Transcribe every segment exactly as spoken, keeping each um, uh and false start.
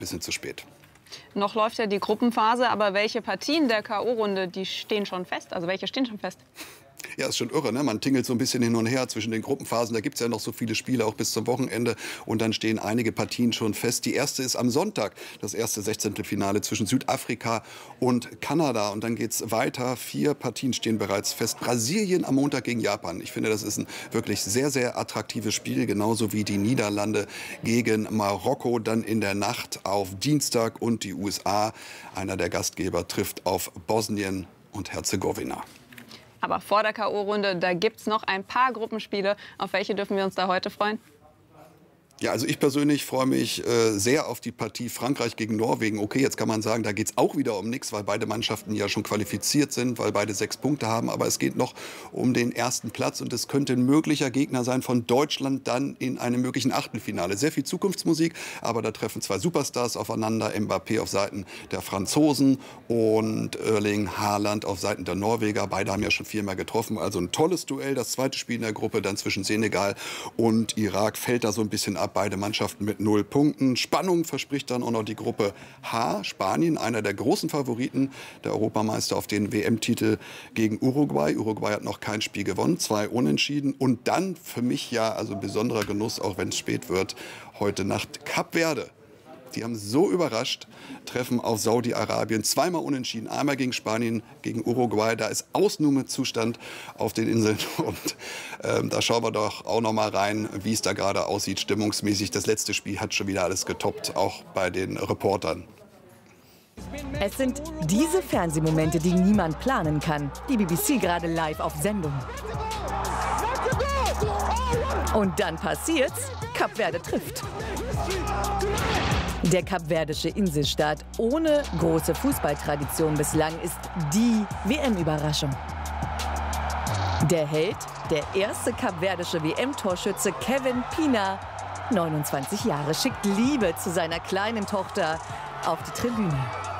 bisschen zu spät. Noch läuft ja die Gruppenphase, aber welche Partien der K O-Runde, die stehen schon fest? Also welche stehen schon fest? Ja, ist schon irre, ne? Man tingelt so ein bisschen hin und her zwischen den Gruppenphasen. Da gibt es ja noch so viele Spiele, auch bis zum Wochenende. Und dann stehen einige Partien schon fest. Die erste ist am Sonntag, das erste Sechzehntelfinale zwischen Südafrika und Kanada. Und dann geht es weiter. Vier Partien stehen bereits fest. Brasilien am Montag gegen Japan. Ich finde, das ist ein wirklich sehr, sehr attraktives Spiel. Genauso wie die Niederlande gegen Marokko. Dann in der Nacht auf Dienstag und die U S A. Einer der Gastgeber trifft auf Bosnien und Herzegowina. Aber vor der K O-Runde, da gibt es noch ein paar Gruppenspiele. Auf welche dürfen wir uns da heute freuen? Ja, also ich persönlich freue mich äh, sehr auf die Partie Frankreich gegen Norwegen. Okay, jetzt kann man sagen, da geht es auch wieder um nichts, weil beide Mannschaften ja schon qualifiziert sind, weil beide sechs Punkte haben. Aber es geht noch um den ersten Platz und es könnte ein möglicher Gegner sein von Deutschland dann in einem möglichen Achtelfinale. Sehr viel Zukunftsmusik, aber da treffen zwei Superstars aufeinander. Mbappé auf Seiten der Franzosen und Erling Haaland auf Seiten der Norweger. Beide haben ja schon viermal getroffen. Also ein tolles Duell. Das zweite Spiel in der Gruppe dann zwischen Senegal und Irak fällt da so ein bisschen ab. Beide Mannschaften mit null Punkten. Spannung verspricht dann auch noch die Gruppe H. Spanien, einer der großen Favoriten, der Europameister auf den W M-Titel gegen Uruguay. Uruguay hat noch kein Spiel gewonnen, zwei Unentschieden. Und dann für mich ja also besonderer Genuss, auch wenn es spät wird, heute Nacht Kap Verde. Die haben so überrascht, treffen auf Saudi-Arabien. Zweimal unentschieden, einmal gegen Spanien, gegen Uruguay. Da ist Ausnahmezustand auf den Inseln. Und ähm, da schauen wir doch auch noch mal rein, wie es da gerade aussieht, stimmungsmäßig. Das letzte Spiel hat schon wieder alles getoppt, auch bei den Reportern. Es sind diese Fernsehmomente, die niemand planen kann. Die B B C gerade live auf Sendung. Und dann passiert's, Kap Verde trifft. Der kapverdische Inselstaat ohne große Fußballtradition bislang ist die W M-Überraschung. Der Held, der erste kapverdische W M-Torschütze Kevin Pina, neunundzwanzig Jahre, schickt Liebe zu seiner kleinen Tochter auf die Tribüne.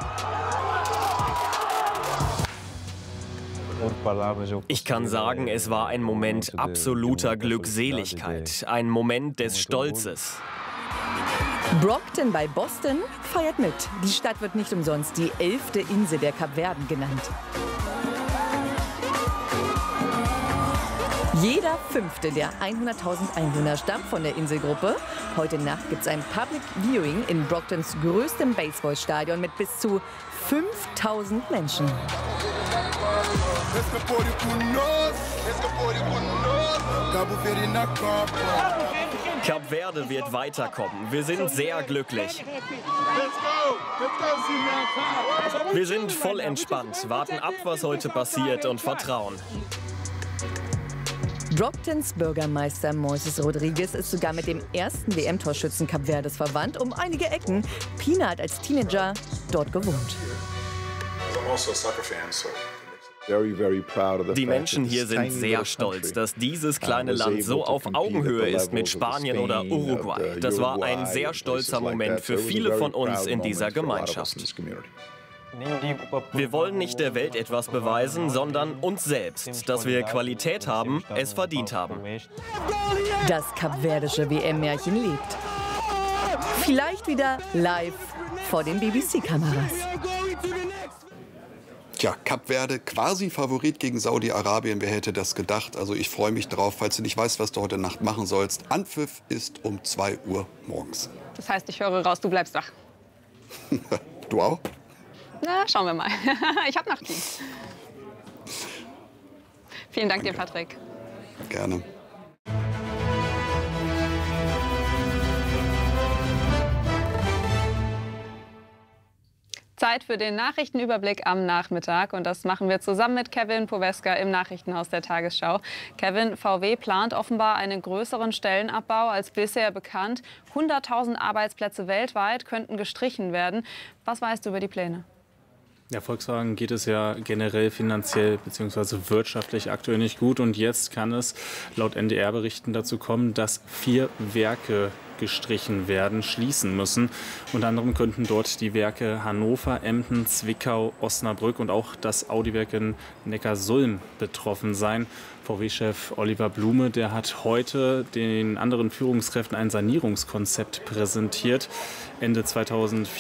Ich kann sagen, es war ein Moment absoluter Glückseligkeit, ein Moment des Stolzes. Brockton bei Boston feiert mit. Die Stadt wird nicht umsonst die elfte Insel der Kapverden genannt. Jeder fünfte der hunderttausend Einwohner stammt von der Inselgruppe. Heute Nacht gibt es ein Public Viewing in Brocktons größtem Baseballstadion mit bis zu fünftausend Menschen. Kap Verde wird weiterkommen. Wir sind sehr glücklich. Wir sind voll entspannt, warten ab, was heute passiert und vertrauen. Brocktons Bürgermeister Moises Rodriguez ist sogar mit dem ersten W M-Torschützen Kap Verdes verwandt, um einige Ecken. Pina hat als Teenager dort gewohnt. Die Menschen hier sind sehr stolz, dass dieses kleine Land so auf Augenhöhe ist mit Spanien oder Uruguay. Das war ein sehr stolzer Moment für viele von uns in dieser Gemeinschaft. Wir wollen nicht der Welt etwas beweisen, sondern uns selbst, dass wir Qualität haben, es verdient haben. Das kapverdische W M-Märchen lebt. Vielleicht wieder live vor den B B C-Kameras. Tja, Kap Verde quasi Favorit gegen Saudi-Arabien. Wer hätte das gedacht? Also ich freue mich drauf, falls du nicht weißt, was du heute Nacht machen sollst. Anpfiff ist um zwei Uhr morgens. Das heißt, ich höre raus, du bleibst wach. Du auch? Na, schauen wir mal. Ich habe Nachtdienst. Vielen Dank dir, Patrick. Gerne. Zeit für den Nachrichtenüberblick am Nachmittag. Und das machen wir zusammen mit Kevin Poweska im Nachrichtenhaus der Tagesschau. Kevin, V W plant offenbar einen größeren Stellenabbau als bisher bekannt. hunderttausend Arbeitsplätze weltweit könnten gestrichen werden. Was weißt du über die Pläne? Ja, Volkswagen geht es ja generell finanziell bzw. wirtschaftlich aktuell nicht gut. Und jetzt kann es laut N D R-Berichten dazu kommen, dass vier Werke gestrichen werden, schließen müssen. Unter anderem könnten dort die Werke Hannover, Emden, Zwickau, Osnabrück und auch das Audi-Werk in Neckarsulm betroffen sein. V W-Chef Oliver Blume, der hat heute den anderen Führungskräften ein Sanierungskonzept präsentiert. Ende zweitausendvierundzwanzig